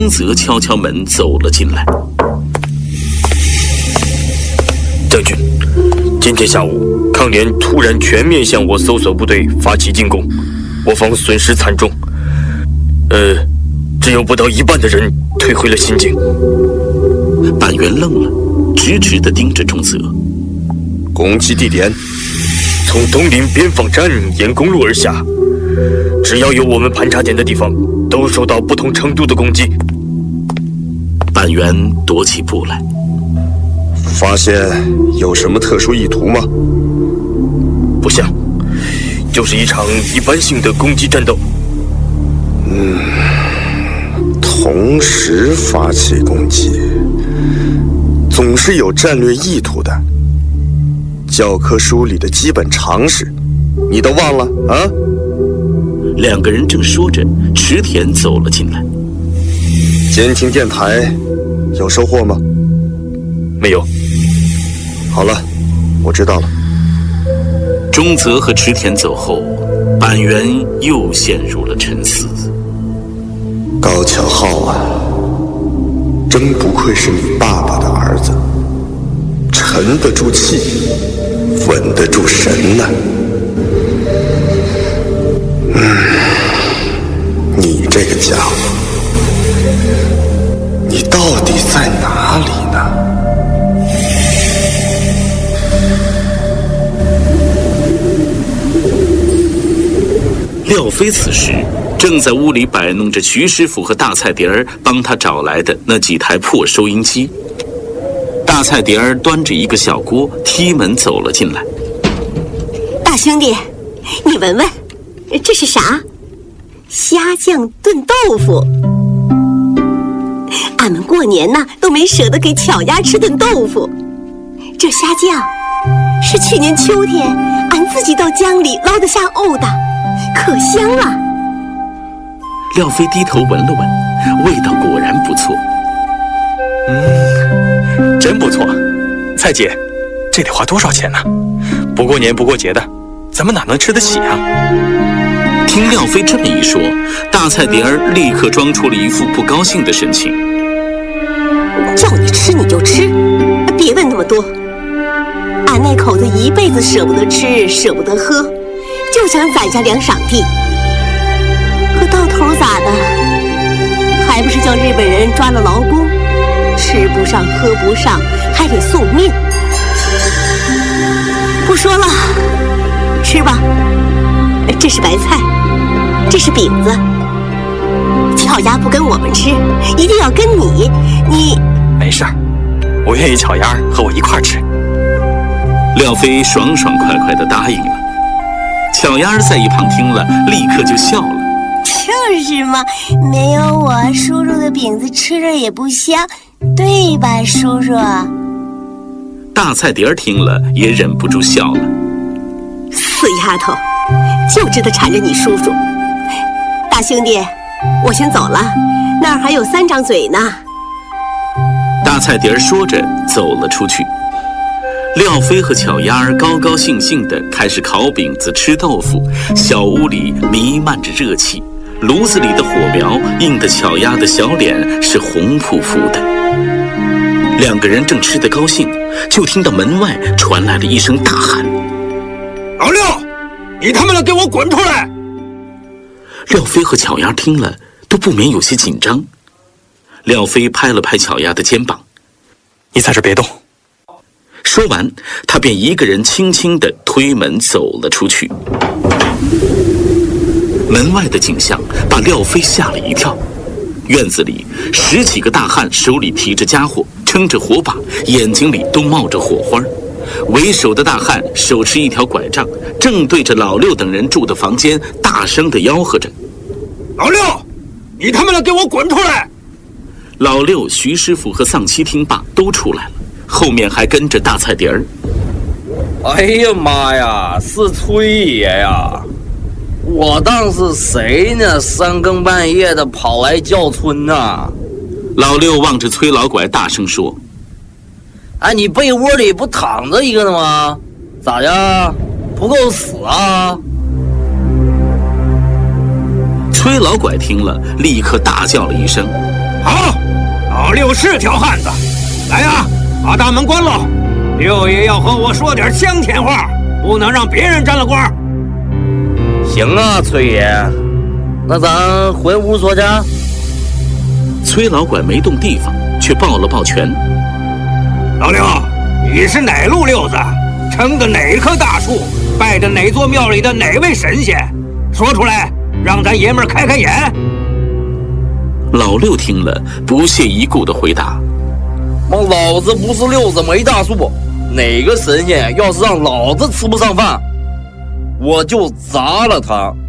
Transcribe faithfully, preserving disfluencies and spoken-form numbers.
宗泽敲敲门走了进来。 将军，今天下午抗联突然全面向我搜索部队发起进攻，我方损失惨重，呃，只有不到一半的人退回了新境。 板垣愣了，直直地盯着宗泽。 攻击地点从东林边防站沿公路而下，只要有我们盘查点的地方，都受到不同程度的攻击。 板垣踱起步来。 发现有什么特殊意图吗？ 不像，就是一场一般性的攻击战斗。 嗯，同时发起攻击，总是有战略意图的。教科书里的基本常识，你都忘了啊？ 两个人正说着，池田走了进来。 监听电台有收获吗？ 没有。 好了，我知道了。 中泽和池田走后，板垣又陷入了沉思。 高桥浩啊，真不愧是你爸爸的儿子，沉得住气，稳得住神呐、啊。嗯，你这个家伙，你到底在哪里呢？ 廖飞此时正在屋里摆弄着徐师傅和大菜碟儿帮他找来的那几台破收音机。大菜碟儿端着一个小锅踢门走了进来。 大兄弟，你闻闻，这是啥？虾酱炖豆腐。俺们过年呢都没舍得给巧丫吃顿豆腐，这虾酱是去年秋天俺自己到江里捞得下沤的，可香了。 廖飞低头闻了闻，味道果然不错。 嗯，真不错。蔡姐，这得花多少钱呢？不过年不过节的，咱们哪能吃得起啊？ 听廖飞这么一说，大菜碟儿立刻装出了一副不高兴的神情。 叫你吃你就吃，别问那么多。俺那口子一辈子舍不得吃，舍不得喝，就想攒下两晌地。可到头咋的？还不是叫日本人抓了劳工，吃不上喝不上，还得送命。不说了，吃吧。这是白菜，这是饼子。巧丫不跟我们吃，一定要跟你。你没事儿，我愿意巧丫和我一块儿吃。 廖飞爽爽快快地答应了。巧丫在一旁听了，立刻就笑了。 就是嘛，没有我，叔叔的饼子吃着也不香，对吧，叔叔？ 大菜碟儿听了也忍不住笑了。 死丫头，就知道缠着你叔叔。大兄弟，我先走了，那儿还有三张嘴呢。 大菜碟儿说着走了出去。廖飞和巧丫儿高高兴兴地开始烤饼子吃豆腐，小屋里弥漫着热气，炉子里的火苗映得巧丫的小脸是红扑扑的。两个人正吃得高兴，就听到门外传来了一声大喊： 老六，你他妈的给我滚出来！ 廖飞和巧丫听了都不免有些紧张。廖飞拍了拍巧丫的肩膀： 你在这别动。 说完，他便一个人轻轻地推门走了出去。门外的景象把廖飞吓了一跳。院子里十几个大汉手里提着家伙，撑着火把，眼睛里都冒着火花。为首的大汉手持一条拐杖，正对着老六等人住的房间大声地吆喝着： 老六，你他妈的给我滚出来！ 老六、徐师傅和丧七听罢都出来了，后面还跟着大菜碟儿。 哎呀妈呀，是崔爷呀！我当是谁呢？三更半夜的跑来叫春呐、啊！ 老六望着崔老拐大声说： 哎，你被窝里不躺着一个呢吗？咋的？不够死啊？ 崔老拐听了，立刻大叫了一声： 好！ 老六是条汉子。来呀，把大门关了。六爷要和我说点香甜话，不能让别人沾了光。 行啊，崔爷，那咱回屋说去。 崔老拐没动地方，却抱了抱拳。 老六，你是哪路六子？撑的哪棵大树？拜的哪座庙里的哪位神仙？说出来，让咱爷们儿开开眼。 老六听了，不屑一顾地回答：“ 妈，老子不是六子没大树，哪个神仙要是让老子吃不上饭，我就砸了他。”